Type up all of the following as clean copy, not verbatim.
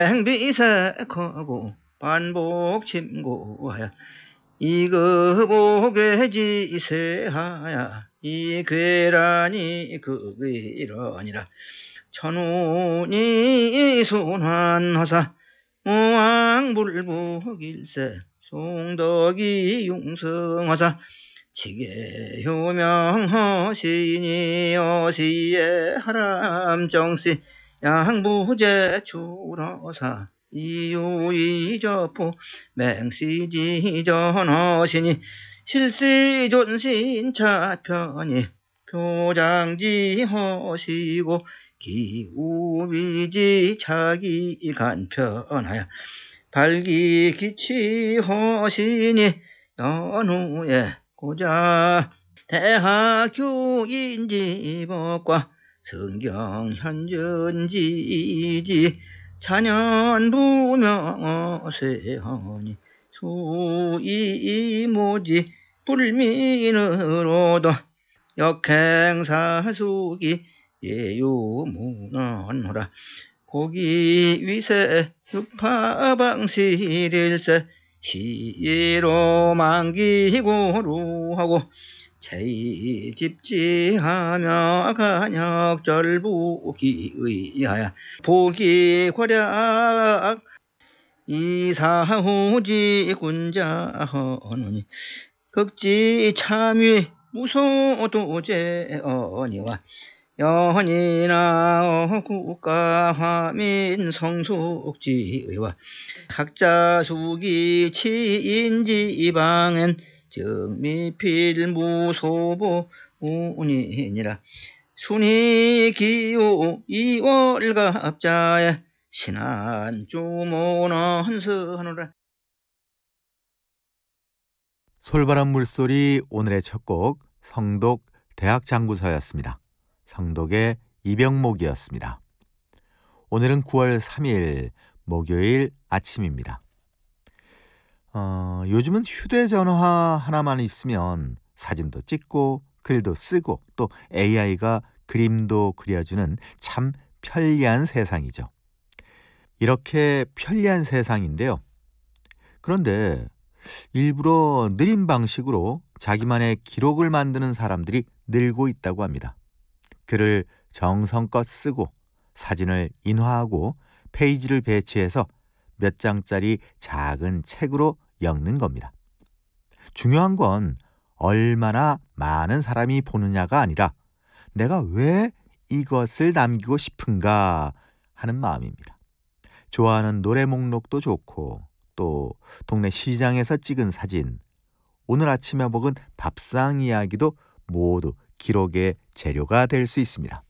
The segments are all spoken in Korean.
행비색하고 반복 침고하야 이거보게지세하야 이 괴란이 그 괴란이라 천운이 순환하사 무왕불복일세 송덕이 융성하사 지계효명허시니 어시에 하람정시 양부제 주러사 이유이저포 맹시지전허시니 실시존신차편이 표장지허시고 기우위지 차기간편하여 발기기취허시니 연후에 고자 대학교인지법과 성경현전지지 찬연부명세하니 수이모지 불민으로도 역행사수기 예유문헌호라 고기위세 육파방실일세 시로 만기고루하고 제집지하며 간역절부기의하야 보기고략 이사후지 군자허노니 극지참위 무소도제언이와 연이나 국가화민 성숙지의와 학자수기 치인지방엔 정미필무소보 운이니라 순이기요 이월갑자에 신한주모넌서하노라. 솔바람 물소리 오늘의 첫 곡 성독 대학장구서였습니다. 성독의 이병목이었습니다. 오늘은 9월 3일 목요일 아침입니다. 요즘은 휴대전화 하나만 있으면 사진도 찍고 글도 쓰고 또 AI가 그림도 그려주는 참 편리한 세상이죠. 이렇게 편리한 세상인데요. 그런데 일부러 느린 방식으로 자기만의 기록을 만드는 사람들이 늘고 있다고 합니다. 글을 정성껏 쓰고 사진을 인화하고 페이지를 배치해서 몇 장짜리 작은 책으로 엮는 겁니다. 중요한 건 얼마나 많은 사람이 보느냐가 아니라 내가 왜 이것을 남기고 싶은가 하는 마음입니다. 좋아하는 노래 목록도 좋고 또 동네 시장에서 찍은 사진, 오늘 아침에 먹은 밥상 이야기도 모두 기록의 재료가 될 수 있습니다.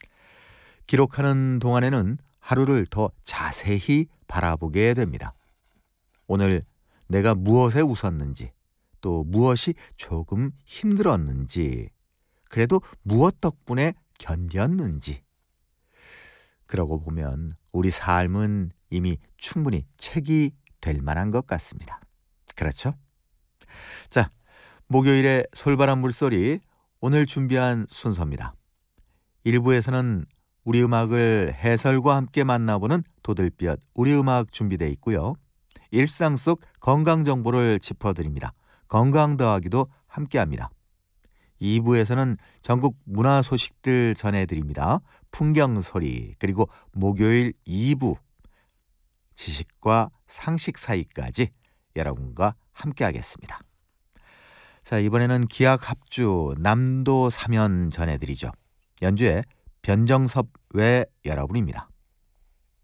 기록하는 동안에는 하루를 더 자세히 바라보게 됩니다. 오늘 내가 무엇에 웃었는지, 또 무엇이 조금 힘들었는지, 그래도 무엇 덕분에 견뎠는지. 그러고 보면 우리 삶은 이미 충분히 책이 될 만한 것 같습니다. 그렇죠? 자, 목요일의 솔바람 물소리 오늘 준비한 순서입니다. 1부에서는 우리 음악을 해설과 함께 만나보는 도들볕 우리 음악 준비되어 있고요. 일상 속 건강 정보를 짚어드립니다. 건강 더하기도 함께합니다. 2부에서는 전국 문화 소식들 전해드립니다. 풍경소리, 그리고 목요일 2부 지식과 상식 사이까지 여러분과 함께하겠습니다. 자, 이번에는 기악 합주 남도 사면 전해드리죠. 연주에 변정섭 외 여러분입니다.